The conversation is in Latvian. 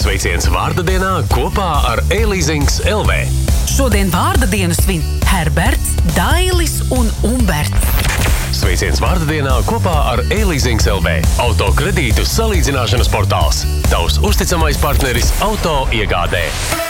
Sveiciens vārda dienā kopā ar E-Leasings LV. Šodien vārda dienu svin Herberts, Dailis un Umberts. Sveiciens vārda dienā kopā ar E-Leasings LV. Autokredītu salīdzināšanas portāls. Tavs uzticamais partneris auto iegādē.